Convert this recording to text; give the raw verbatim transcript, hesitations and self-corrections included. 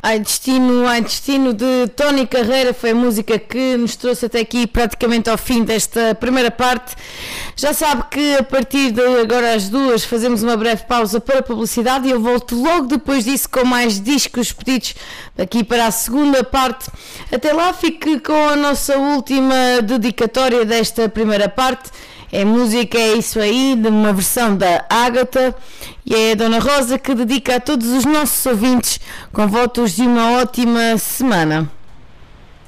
Ai Destino, Ai Destino de Tony Carreira foi a música que nos trouxe até aqui praticamente ao fim desta primeira parte. Já sabe que a partir de agora às duas fazemos uma breve pausa para publicidade e eu volto logo depois disso com mais discos pedidos aqui para a segunda parte. Até lá, fique com a nossa última dedicatória desta primeira parte. É música, é isso aí, de uma versão da Ágata, e é a Dona Rosa que dedica a todos os nossos ouvintes com votos de uma ótima semana.